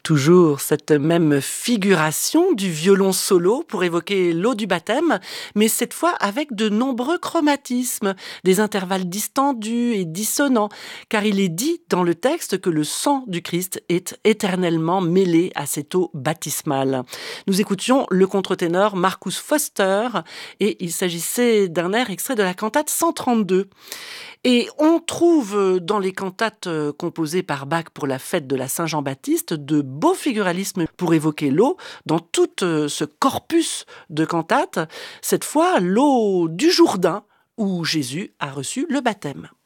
Toujours cette même figuration du violon solo pour évoquer l'eau du baptême, mais cette fois avec de nombreux chromatismes, des intervalles distendus et dissonants, car il est dit dans le texte que le sang du Christ est éternellement mêlé à cette eau baptismale. Nous écoutions le contre-ténor Marcus Foster et il s'agissait d'un air extrait de la cantate 132. Et on trouve dans les cantates composées par Bach pour la fête de la Saint-Jean-Baptiste de beaux figuralismes pour évoquer l'eau dans tout ce corpus de cantates, cette fois l'eau du Jourdain où Jésus a reçu le baptême.